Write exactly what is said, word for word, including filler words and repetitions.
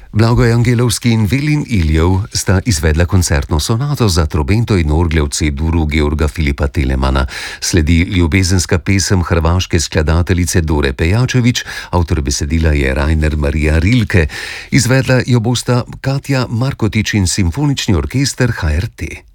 Blagoj Angelovski in Velin Iljev sta izvedla koncertno sonato za trobento in orgle v C-duru Georga Filipa Telemana. Sledi ljubezenska pesem hrvaške skladateljice Dore Pejačević, avtor besedila je Rainer Maria Rilke. Izvedla jo bosta Katja Markotić in Simfonični orkester H R T.